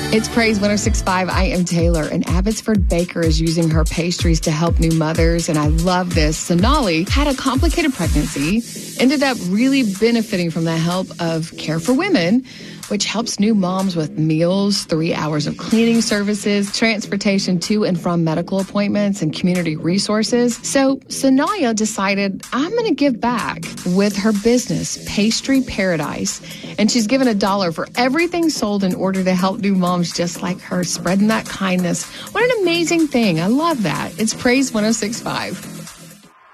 It's Praise 106.5. I am Taylor, and Abbotsford Baker is using her pastries to help new mothers, and I love this. Sonali had a complicated pregnancy, ended up really benefiting from the help of Care for Women, which helps new moms with meals, 3 hours of cleaning services, transportation to and from medical appointments, and community resources. So Sanaya decided, I'm going to give back with her business, Pastry Paradise. And she's given $1 for everything sold in order to help new moms just like her, spreading that kindness. What an amazing thing. I love that. It's Praise 106.5.